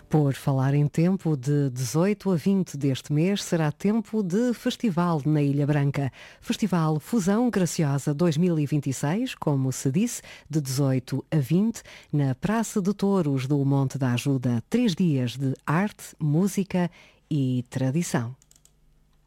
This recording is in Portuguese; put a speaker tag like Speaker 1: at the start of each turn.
Speaker 1: Por falar em tempo, de 18 a 20 deste mês será tempo de festival na Ilha Branca. Festival Fusão Graciosa 2026, como se disse, de 18 a 20, na Praça de Touros do Monte da Ajuda. 3 dias de arte, música e tradição.